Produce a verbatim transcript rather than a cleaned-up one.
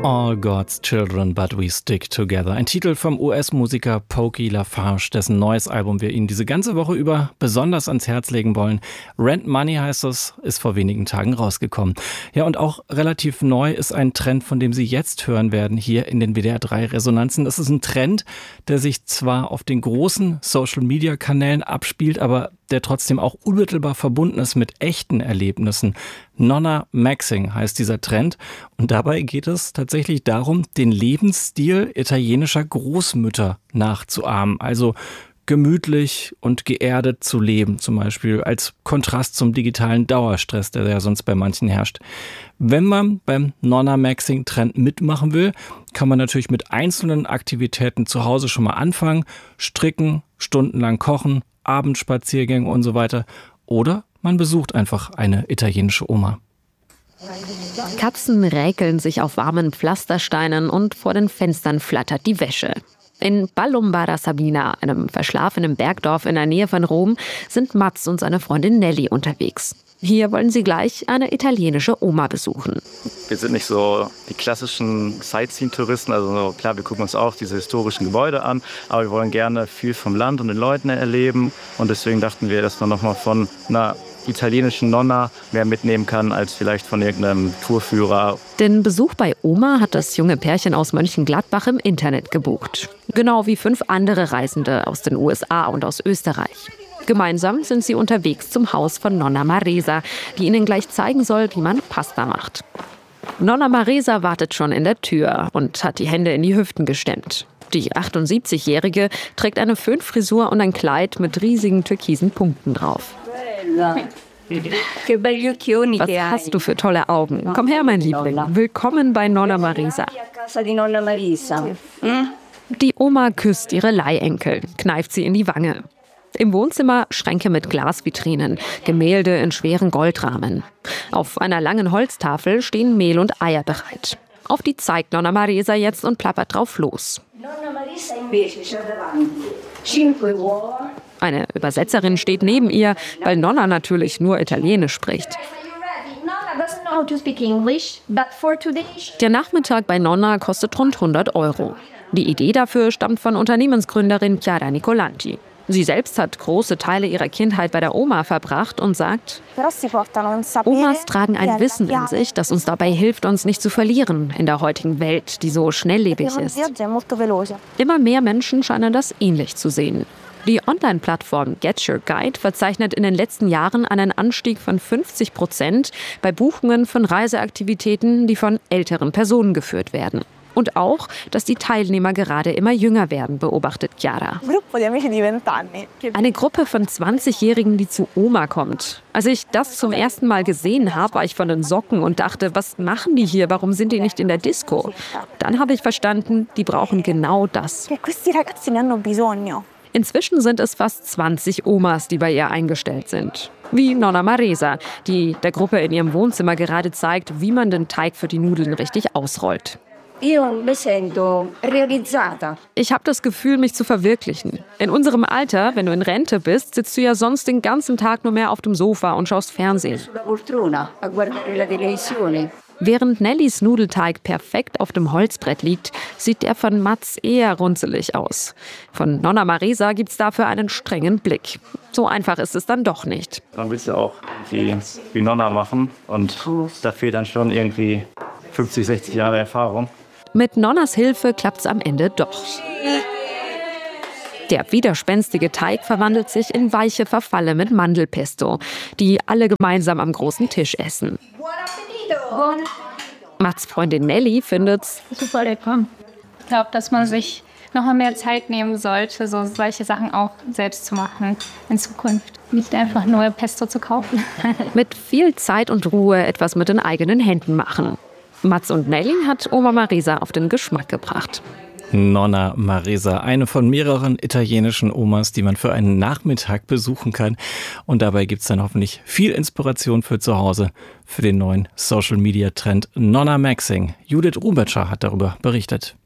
All God's Children, but we stick together. Ein Titel vom U S-Musiker Pokey LaFarge, dessen neues Album wir Ihnen diese ganze Woche über besonders ans Herz legen wollen. Rent Money heißt es, ist vor wenigen Tagen rausgekommen. Ja, und auch relativ neu ist ein Trend, von dem Sie jetzt hören werden, hier in den W D R drei Resonanzen. Es ist ein Trend, der sich zwar auf den großen Social-Media-Kanälen abspielt, aber der trotzdem auch unmittelbar verbunden ist mit echten Erlebnissen. Nonna Maxing heißt dieser Trend und dabei geht es tatsächlich darum, den Lebensstil italienischer Großmütter nachzuahmen, also gemütlich und geerdet zu leben, zum Beispiel als Kontrast zum digitalen Dauerstress, der ja sonst bei manchen herrscht. Wenn man beim Nonna Maxing Trend mitmachen will, kann man natürlich mit einzelnen Aktivitäten zu Hause schon mal anfangen, stricken, stundenlang kochen, Abendspaziergänge und so weiter. Oder man besucht einfach eine italienische Oma. Katzen räkeln sich auf warmen Pflastersteinen und vor den Fenstern flattert die Wäsche. In Ballombara Sabina, einem verschlafenen Bergdorf in der Nähe von Rom, sind Mats und seine Freundin Nelly unterwegs. Hier wollen sie gleich eine italienische Oma besuchen. Wir sind nicht so die klassischen Sightseeing-Touristen. Also klar, wir gucken uns auch diese historischen Gebäude an, aber wir wollen gerne viel vom Land und den Leuten erleben. Und deswegen dachten wir, dass man nochmal von einer italienischen Nonna mehr mitnehmen kann als vielleicht von irgendeinem Tourführer. Den Besuch bei Oma hat das junge Pärchen aus Mönchengladbach im Internet gebucht. Genau wie fünf andere Reisende aus den U S A und aus Österreich. Gemeinsam sind sie unterwegs zum Haus von Nonna Maresa, die ihnen gleich zeigen soll, wie man Pasta macht. Nonna Maresa wartet schon in der Tür und hat die Hände in die Hüften gestemmt. Die achtundsiebzigjährige trägt eine Föhnfrisur und ein Kleid mit riesigen türkisen Punkten drauf. Was hast du für tolle Augen? Komm her, mein Liebling. Willkommen bei Nonna Maresa. Die Oma küsst ihre Leihenkel, kneift sie in die Wange. Im Wohnzimmer Schränke mit Glasvitrinen, Gemälde in schweren Goldrahmen. Auf einer langen Holztafel stehen Mehl und Eier bereit. Auf die zeigt Nonna Maresa jetzt und plappert drauf los. Eine Übersetzerin steht neben ihr, weil Nonna natürlich nur Italienisch spricht. Der Nachmittag bei Nonna kostet rund hundert Euro. Die Idee dafür stammt von Unternehmensgründerin Chiara Nicolanti. Sie selbst hat große Teile ihrer Kindheit bei der Oma verbracht und sagt, Omas tragen ein Wissen in sich, das uns dabei hilft, uns nicht zu verlieren in der heutigen Welt, die so schnelllebig ist. Immer mehr Menschen scheinen das ähnlich zu sehen. Die Online-Plattform Get Your Guide verzeichnet in den letzten Jahren einen Anstieg von fünfzig Prozent bei Buchungen von Reiseaktivitäten, die von älteren Personen geführt werden. Und auch, dass die Teilnehmer gerade immer jünger werden, beobachtet Chiara. Eine Gruppe von zwanzigjährigen, die zu Oma kommt. Als ich das zum ersten Mal gesehen habe, war ich von den Socken und dachte, was machen die hier? Warum sind die nicht in der Disco? Dann habe ich verstanden, die brauchen genau das. Inzwischen sind es fast zwanzig Omas, die bei ihr eingestellt sind. Wie Nonna Maresa, die der Gruppe in ihrem Wohnzimmer gerade zeigt, wie man den Teig für die Nudeln richtig ausrollt. Ich habe das Gefühl, mich zu verwirklichen. In unserem Alter, wenn du in Rente bist, sitzt du ja sonst den ganzen Tag nur mehr auf dem Sofa und schaust Fernsehen. Während Nellys Nudelteig perfekt auf dem Holzbrett liegt, sieht der von Mats eher runzelig aus. Von Nonna Maresa gibt's dafür einen strengen Blick. So einfach ist es dann doch nicht. Man will es ja auch wie, wie Nonna machen und da fehlt dann schon irgendwie fünfzig, sechzig Jahre Erfahrung. Mit Nonnas Hilfe klappt's am Ende doch. Der widerspenstige Teig verwandelt sich in weiche Verfalle mit Mandelpesto, die alle gemeinsam am großen Tisch essen. Mats Freundin Nelly findet's super lecker. Ich glaube, dass man sich noch mal mehr Zeit nehmen sollte, so solche Sachen auch selbst zu machen in Zukunft. Nicht einfach nur Pesto zu kaufen. Mit viel Zeit und Ruhe etwas mit den eigenen Händen machen. Mats und Nelly hat Oma Maresa auf den Geschmack gebracht. Nonna Maresa, eine von mehreren italienischen Omas, die man für einen Nachmittag besuchen kann. Und dabei gibt es dann hoffentlich viel Inspiration für zu Hause, für den neuen Social-Media-Trend Nonna Maxing. Judith Rubertscher hat darüber berichtet.